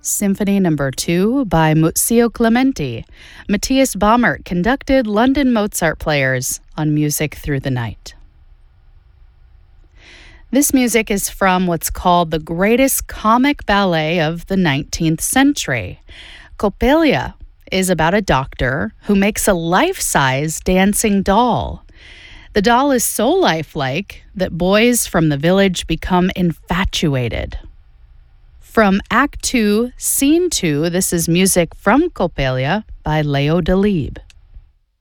Symphony No. 2 by Muzio Clementi. Matthias Baumert conducted London Mozart players on Music Through the Night. This music is from what's called the greatest comic ballet of the 19th century. Coppelia is about a doctor who makes a life-size dancing doll. The doll is so lifelike that boys from the village become infatuated. From Act 2, Scene 2, this is music from Coppelia by Leo Delibes.